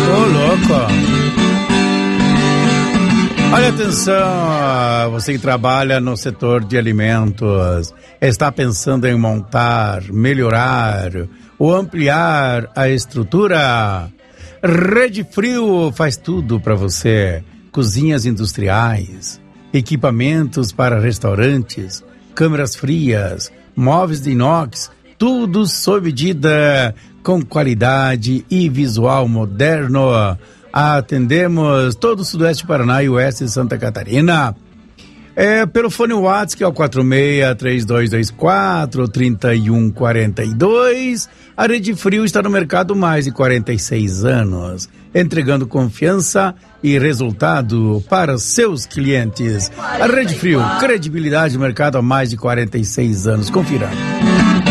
Ô, louco. Olha, atenção, você que trabalha no setor de alimentos, está pensando em montar, melhorar ou ampliar a estrutura? Rede Frio faz tudo para você. Cozinhas industriais, equipamentos para restaurantes, câmeras frias, móveis de inox, tudo sob medida, com qualidade e visual moderno. Atendemos todo o Sudoeste Paraná e Oeste de Santa Catarina. Pelo fone WhatsApp, que é o 46-3224-3142. A Rede Frio está no mercado há mais de 46 anos, entregando confiança e resultado para seus clientes. A Rede Frio, credibilidade no mercado há mais de 46 anos. Confira.